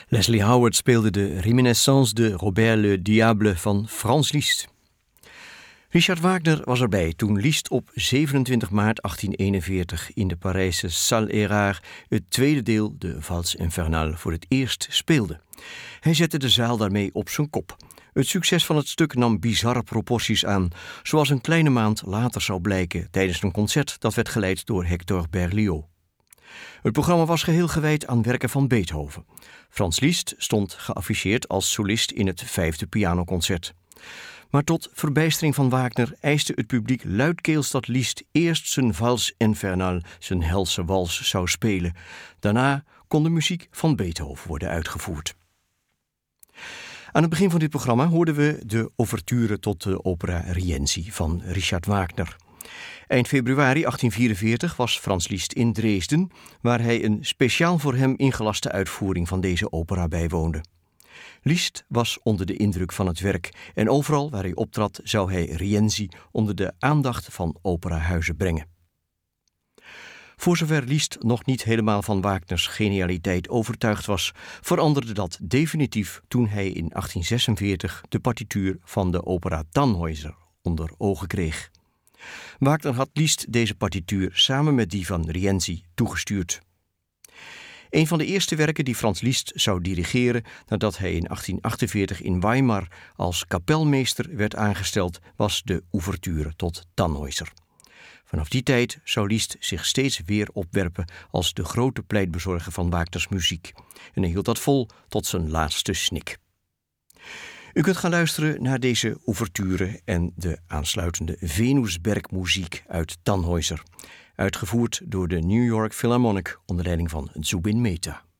Leslie Howard speelde de Reminiscence de Robert le Diable van Franz Liszt. Richard Wagner was erbij toen Liszt op 27 maart 1841 in de Parijse Salle Erard het tweede deel, de Valse Infernale, voor het eerst speelde. Hij zette de zaal daarmee op zijn kop. Het succes van het stuk nam bizarre proporties aan, zoals een kleine maand later zou blijken tijdens een concert dat werd geleid door Hector Berlioz. Het programma was geheel gewijd aan werken van Beethoven. Franz Liszt stond geafficheerd als solist in het 5e pianoconcert. Maar tot verbijstering van Wagner eiste het publiek luidkeels dat Liszt eerst zijn Valse Infernale, zijn helse wals, zou spelen. Daarna kon de muziek van Beethoven worden uitgevoerd. Aan het begin van dit programma hoorden we de ouverture tot de opera Rienzi van Richard Wagner. Eind februari 1844 was Franz Liszt in Dresden, waar hij een speciaal voor hem ingelaste uitvoering van deze opera bijwoonde. Liszt was onder de indruk van het werk en overal waar hij optrad zou hij Rienzi onder de aandacht van operahuizen brengen. Voor zover Liszt nog niet helemaal van Wagners genialiteit overtuigd was, veranderde dat definitief toen hij in 1846 de partituur van de opera Tannhäuser onder ogen kreeg. Wagner had Liszt deze partituur samen met die van Rienzi toegestuurd. Een van de eerste werken die Franz Liszt zou dirigeren nadat hij in 1848 in Weimar als kapelmeester werd aangesteld, was de ouverture tot Tannhäuser. Vanaf die tijd zou Liszt zich steeds weer opwerpen als de grote pleitbezorger van Wagners muziek. En hij hield dat vol tot zijn laatste snik. U kunt gaan luisteren naar deze ouverture en de aansluitende Venusbergmuziek uit Tannhäuser, uitgevoerd door de New York Philharmonic onder leiding van Zubin Mehta.